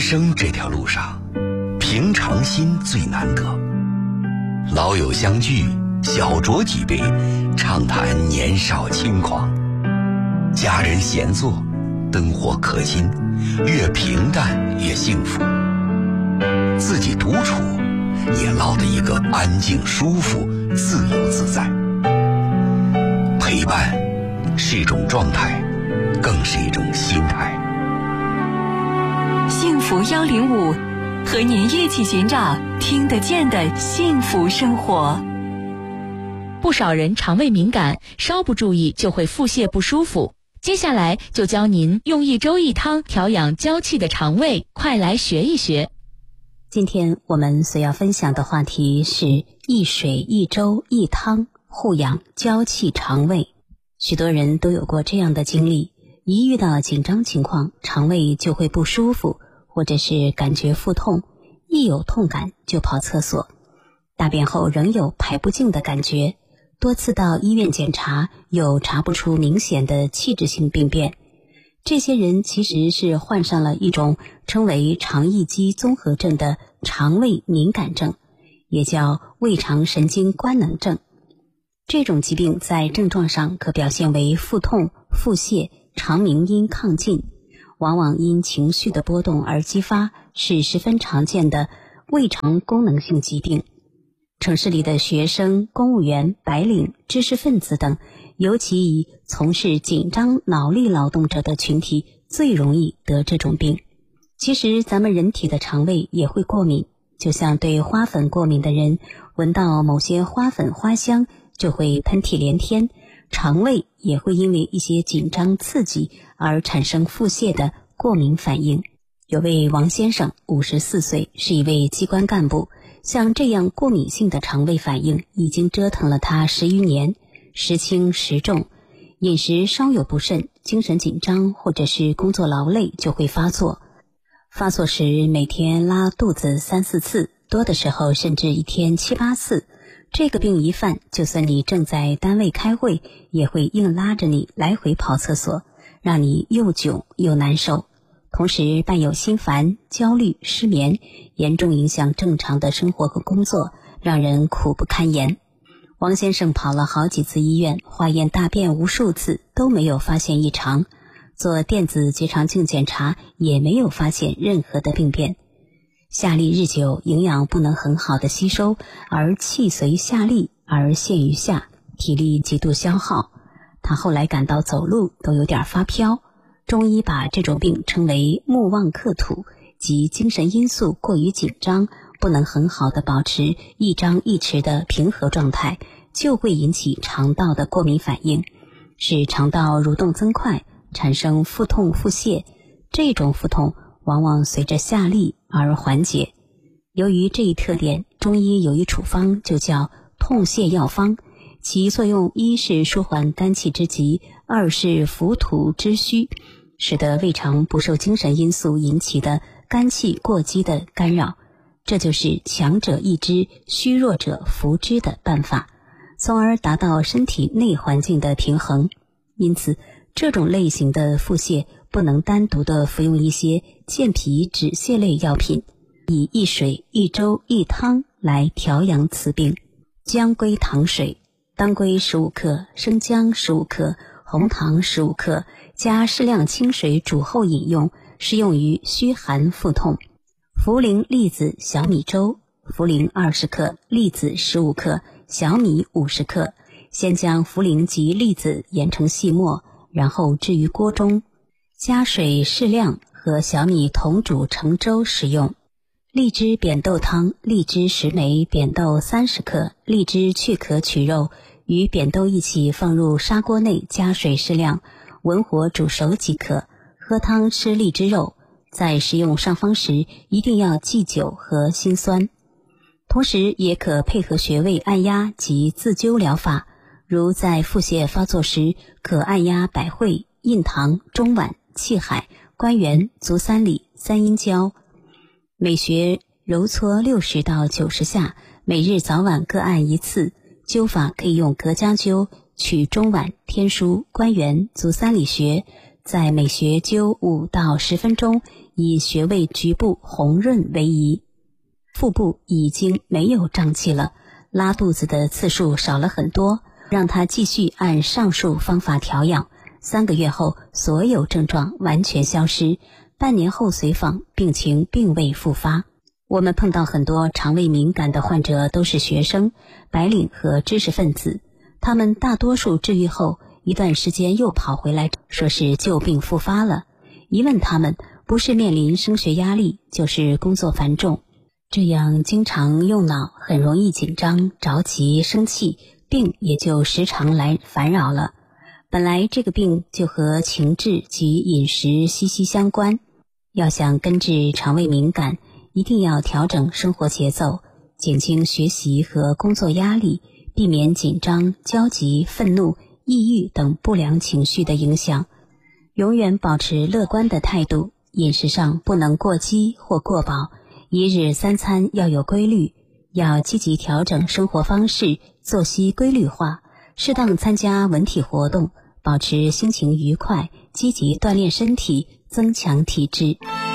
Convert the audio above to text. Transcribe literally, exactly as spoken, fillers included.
生这条路上，平常心最难得。老友相聚，小酌几杯，畅谈年少轻狂。家人闲坐，灯火可亲，越平淡越幸福。自己独处，也落得一个安静舒服、自由自在。陪伴是一种状态，更是一种心态。 幸福幺零五，和您一起寻找听得见的幸福生活。 不少人肠胃敏感，稍不注意就会腹泻不舒服。接下来就教您用一粥一汤调养娇气的肠胃，快来学一学。 今天我们所要分享的话题是一水一粥一汤护养娇气肠胃。许多人都有过这样的经历，一遇到紧张情况，肠胃就会不舒服，或者是感觉腹痛，一有痛感就跑厕所，大便后仍有排不尽的感觉，多次到医院检查，又查不出明显的器质性病变。这些人其实是患上了一种称为肠易激综合症的肠胃敏感症，也叫胃肠神经官能症。这种疾病在症状上可表现为腹痛、腹泻、肠鸣音亢进，往往因情绪的波动而激发，是十分常见的胃肠功能性疾病。城市里的学生、公务员、白领、知识分子等，尤其以从事紧张脑力劳动者的群体最容易得这种病。其实咱们人体的肠胃也会过敏，就像对花粉过敏的人，闻到某些花粉花香就会喷嚏连天，肠胃也会因为一些紧张刺激而产生腹泻的过敏反应。有位王先生五十四岁，是一位机关干部，像这样过敏性的肠胃反应已经折腾了他十余年，时轻时重，饮食稍有不慎，精神紧张或者是工作劳累就会发作。发作时每天拉肚子三四次，多的时候甚至一天七八次。这个病一犯，就算你正在单位开会，也会硬拉着你来回跑厕所，让你又囧又难受。同时伴有心烦、焦虑、失眠，严重影响正常的生活和工作，让人苦不堪言。王先生跑了好几次医院，化验大便无数次，都没有发现异常，做电子结肠镜检查也没有发现任何的病变。下痢日久，营养不能很好的吸收，而气随下痢而陷于下，体力极度消耗。他后来感到走路都有点发飘，中医把这种病称为木旺克土，即精神因素过于紧张，不能很好的保持一张一弛的平和状态，就会引起肠道的过敏反应，使肠道蠕动增快，产生腹痛腹泻。这种腹痛往往随着下痢而缓解。由于这一特点，中医有一处方就叫痛泻药方，其作用一是舒缓肝气之急，二是扶土之虚，使得胃肠不受精神因素引起的肝气过激的干扰。这就是强者益之，虚弱者扶之的办法，从而达到身体内环境的平衡。因此这种类型的腹泻不能单独的服用一些健脾止泻类药品，以一水一粥一汤来调养此病。姜归糖水，当归十五克，生姜十五克，红糖十五克，加适量清水煮后饮用，适用于虚寒腹痛。茯苓栗子小米粥，茯苓二十克，栗子十五克，小米五十克。先将茯苓及栗子研成细末，然后置于锅中，加水适量，和小米同煮成粥食用。荔枝扁豆汤，荔枝十枚，扁豆三十克，荔枝去壳取肉，与扁豆一起放入砂锅内，加水适量，文火煮熟即可。喝汤吃荔枝肉，在食用上方时一定要忌酒和辛酸。同时也可配合穴位按压及自灸疗法，如在腹泻发作时，可按压百会、印堂、中脘、气海、关元、足三里、三阴交。每穴揉搓六十到九十下，每日早晚各按一次。灸法可以用隔痂灸，取中脘、天枢、关元、足三里穴， 在每学灸五到十分钟，以穴位局部红润为宜。腹部已经没有胀气了，拉肚子的次数少了很多，让他继续按上述方法调养。三个月后，所有症状完全消失，半年后随访，病情并未复发。我们碰到很多肠胃敏感的患者都是学生、白领和知识分子，他们大多数治愈后一段时间又跑回来，说是旧病复发了。一问他们，不是面临升学压力，就是工作繁重，这样经常用脑，很容易紧张、着急、生气，病也就时常来烦扰了。本来这个病就和情志及饮食息息相关，要想根治肠胃敏感，一定要调整生活节奏，减轻学习和工作压力，避免紧张、焦急、愤怒、抑郁等不良情绪的影响，永远保持乐观的态度。饮食上不能过饥或过饱，一日三餐要有规律，要积极调整生活方式，作息规律化，适当参加文体活动，保持心情愉快，积极锻炼身体，增强体质。